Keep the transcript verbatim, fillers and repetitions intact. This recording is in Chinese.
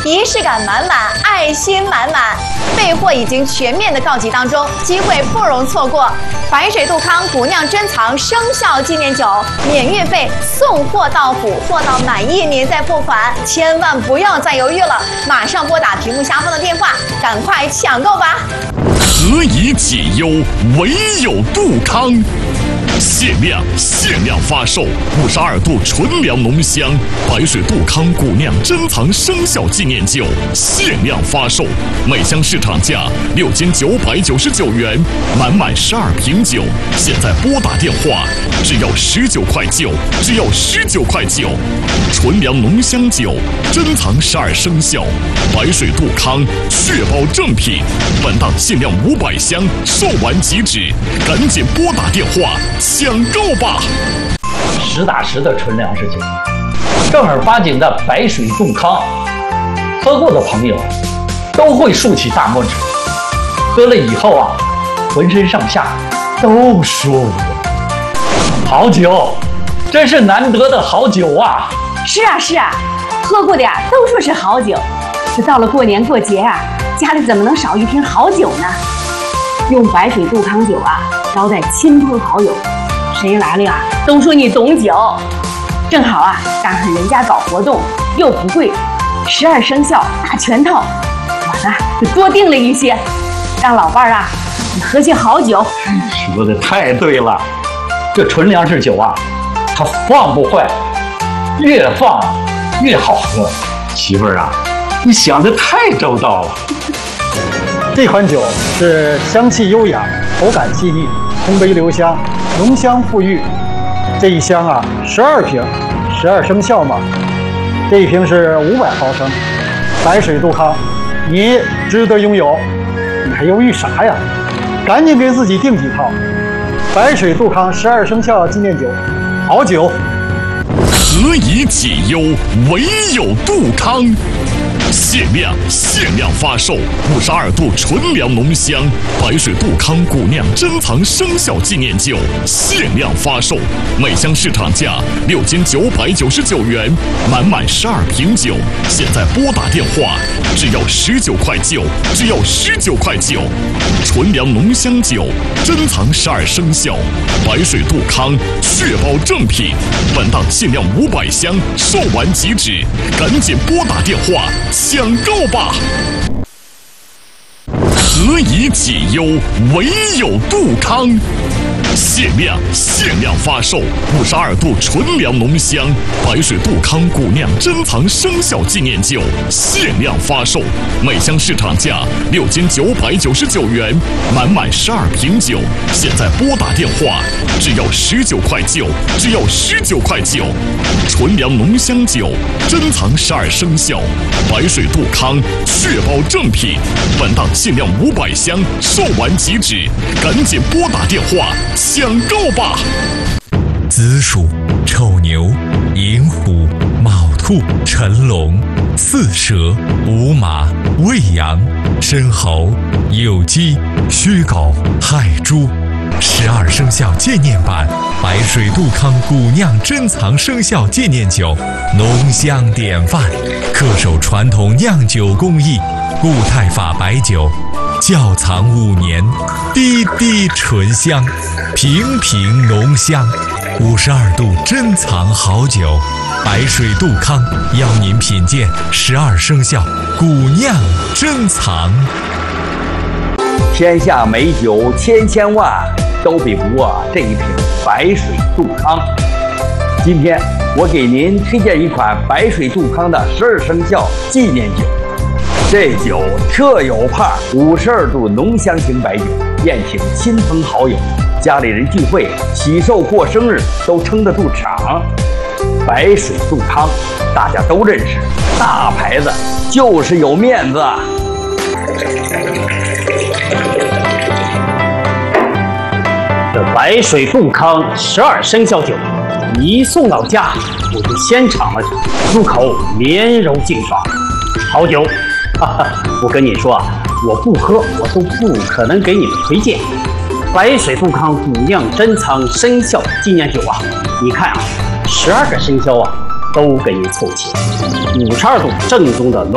仪式感满满，爱心满满。备货已经全面的告急当中，机会不容错过。白水杜康古酿珍藏生肖纪念酒，免运费，送货到府，货到满意您再付款，千万不要再犹豫了，马上拨打屏幕下方的电话，赶快抢购吧！ 何以解忧，唯有杜康。限量限量发售五十二度纯粮浓香白水杜康古酿珍藏生肖纪念酒，限量发售，每箱市场价六千九百九十九元，满满十二瓶酒，现在拨打电话，只要十九块九，只要十九块九。纯粮浓香酒，珍藏十二生肖，白水杜康，确保正品。本档限量五百箱，售完即止，赶紧拨打电话抢购吧！ 实打实的纯粮食酒，正儿八经的白水杜康，喝过的朋友都会竖起大拇指，喝了以后啊，浑身上下都舒服。好酒，真是难得的好酒啊！ 是啊是啊，喝过的呀都说是好酒，这到了过年过节啊，家里怎么能少一瓶好酒呢？用白水杜康酒啊招待亲朋好友，谁来了呀都说你懂酒。正好啊赶上人家搞活动，又不贵，十二生肖大全套，我呢就多订了一些，让老伴儿啊你喝些好酒。 说的太对了，这纯粮食酒啊，它放不坏，越放越好喝。媳妇儿啊，你想的太周到了。 这款酒是香气优雅，口感细腻，通杯留香，浓香馥郁。这一箱啊，十二瓶，十二生肖嘛。这一瓶是五百毫升，白水杜康，你值得拥有，你还犹豫啥呀？赶紧给自己订几套。白水杜康十二生肖纪念酒，好酒。 何以解忧，唯有杜康。限量限量发售五十二度纯粮浓香白水杜康古酿珍藏生肖纪念酒，限量发售，每箱市场价六千九百九十九元，满满十二瓶酒，现在拨打电话，只要十九块九，只要十九块九。纯粮浓香酒，珍藏十二生肖，白水杜康，确保正品。本档限量五百箱，售完即止，赶紧拨打电话抢购吧！何以解忧，唯有杜康。限量限量发售五十二度纯粮浓香白水杜康古酿珍藏生肖纪念酒，限量发售，每箱市场价六千九百九十九元，满满十二瓶酒，现在拨打电话，只要十九块九，只要十九块九。纯粮浓香酒，珍藏十二生肖，白水杜康，确保正品。本档限量五百箱，售完即止，赶紧拨打电话抢购吧！ 子鼠、丑牛、寅虎、卯兔、辰龙、巳蛇、午马、未羊、申猴、酉鸡、戌狗、亥猪。十二生肖纪念版白水杜康古酿珍藏生肖纪念酒，浓香典范，恪守传统酿酒工艺，固态法白酒，窖藏五年，滴滴醇香，瓶瓶浓香。五十二度珍藏好酒，白水杜康邀您品鉴十二生肖古酿珍藏。 天下美酒千千万，都比不过这一瓶白水杜康。今天我给您推荐一款白水杜康的十二生肖纪念酒。这酒特有派，五十二度浓香型白酒，宴请亲朋好友，家里人聚会、喜寿过生日都撑得住场。白水杜康大家都认识，大牌子就是有面子。 这白水杜康十二生肖酒一送到家，我就先尝了，入口绵柔劲爽，好酒。哈哈，我跟你说啊，我不喝我都不可能给你们推荐。白水杜康古酿珍藏生肖纪念酒啊，你看啊，十二个生肖啊都给你凑齐，五十二度正宗的浓